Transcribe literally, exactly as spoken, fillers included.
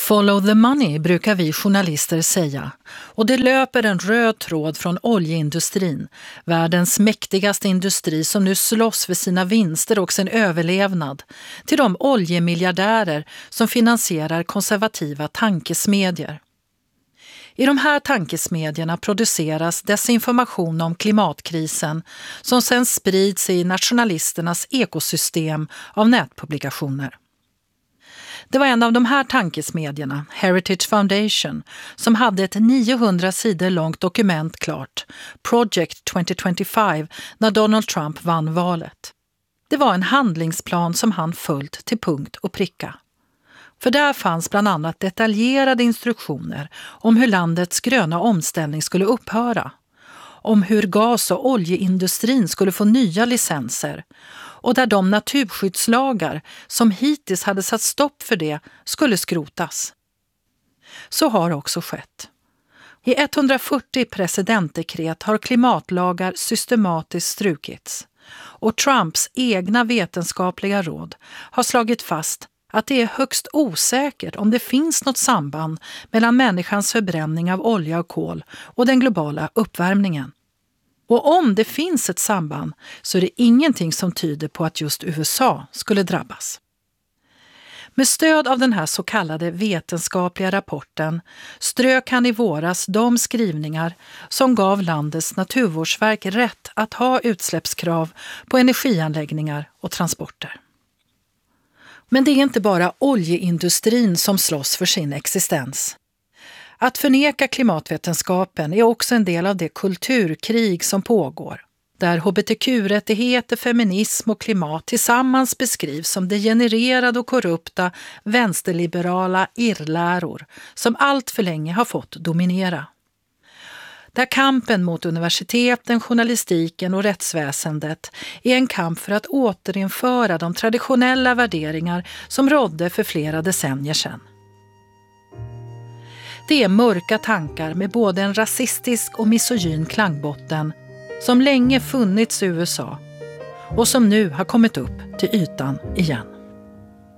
Follow the money brukar vi journalister säga, och det löper en röd tråd från oljeindustrin, världens mäktigaste industri som nu slåss för sina vinster och sin överlevnad, till de oljemiljardärer som finansierar konservativa tankesmedjor. I de här tankesmedjorna produceras desinformation om klimatkrisen som sedan sprids i nationalisternas ekosystem av nätpublikationer. Det var en av de här tankesmedjorna, Heritage Foundation, som hade ett niohundra sidor långt dokument klart, Project tjugo tjugofem, när Donald Trump vann valet. Det var en handlingsplan som han följt till punkt och pricka. För där fanns bland annat detaljerade instruktioner om hur landets gröna omställning skulle upphöra, om hur gas- och oljeindustrin skulle få nya licenser och där de naturskyddslagar som hittills hade satt stopp för det skulle skrotas. Så har också skett. I etthundrafyrtio presidentdekret har klimatlagar systematiskt strukits och Trumps egna vetenskapliga råd har slagit fast att det är högst osäkert om det finns något samband mellan människans förbränning av olja och kol och den globala uppvärmningen. Och om det finns ett samband så är det ingenting som tyder på att just U S A skulle drabbas. Med stöd av den här så kallade vetenskapliga rapporten strök han i våras de skrivningar som gav landets naturvårdsverk rätt att ha utsläppskrav på energianläggningar och transporter. Men det är inte bara oljeindustrin som slåss för sin existens. Att förneka klimatvetenskapen är också en del av det kulturkrig som pågår, där hbtq-rättigheter, feminism och klimat tillsammans beskrivs som degenererade och korrupta vänsterliberala irrläror som allt för länge har fått dominera. Där kampen mot universiteten, journalistiken och rättsväsendet är en kamp för att återinföra de traditionella värderingar som rådde för flera decennier sedan. Det är mörka tankar med både en rasistisk och misogyn klangbotten som länge funnits i U S A och som nu har kommit upp till ytan igen.